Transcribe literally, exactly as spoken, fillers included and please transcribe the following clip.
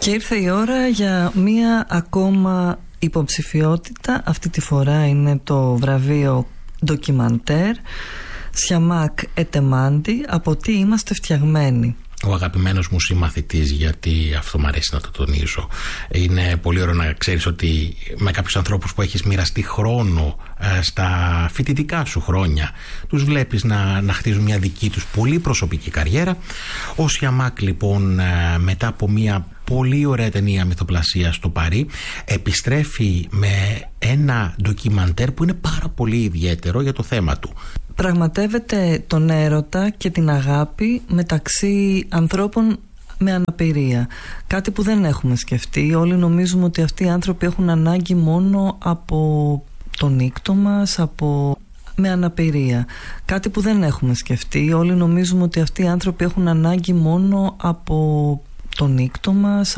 Και ήρθε η ώρα για μία ακόμα υποψηφιότητα. Αυτή τη φορά είναι το βραβείο ντοκιμαντέρ Σιαμάκ Ετεμάντι, από τι είμαστε φτιαγμένοι. Ο αγαπημένος μου συμμαθητής, γιατί αυτό μου αρέσει να το τονίζω. Είναι πολύ ωραίο να ξέρεις ότι με κάποιους ανθρώπους που έχεις μοιραστεί χρόνο ε, στα φοιτητικά σου χρόνια, τους βλέπεις να, να χτίζουν μια δική τους πολύ προσωπική καριέρα. Ο Σιαμάκ λοιπόν ε, μετά από μια πολύ ωραία ταινία μυθοπλασία στο Παρί επιστρέφει με ένα ντοκιμαντέρ που είναι πάρα πολύ ιδιαίτερο για το θέμα του. Πραγματεύεται τον έρωτα και την αγάπη μεταξύ ανθρώπων με αναπηρία. Κάτι που δεν έχουμε σκεφτεί. Όλοι νομίζουμε ότι αυτοί οι άνθρωποι έχουν ανάγκη μόνο από τον νύκτο μας, από... με αναπηρία. Κάτι που δεν έχουμε σκεφτεί. Όλοι νομίζουμε ότι αυτοί οι άνθρωποι έχουν ανάγκη μόνο από τον νύκτο μας,